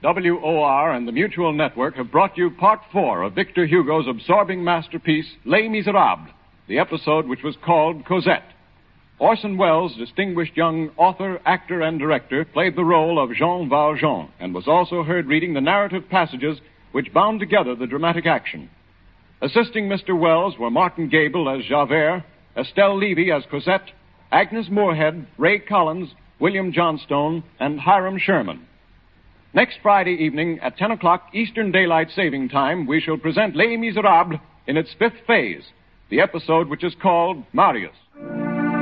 WOR and the Mutual Network have brought you Part 4 of Victor Hugo's absorbing masterpiece, Les Miserables, the episode which was called Cosette. Orson Welles, distinguished young author, actor, and director, played the role of Jean Valjean and was also heard reading the narrative passages which bound together the dramatic action. Assisting Mr. Welles were Martin Gable as Javert, Estelle Levy as Cosette, Agnes Moorehead, Ray Collins, William Johnstone, and Hiram Sherman. Next Friday evening at 10 o'clock Eastern Daylight Saving Time, we shall present Les Miserables in its fifth phase, the episode which is called Marius.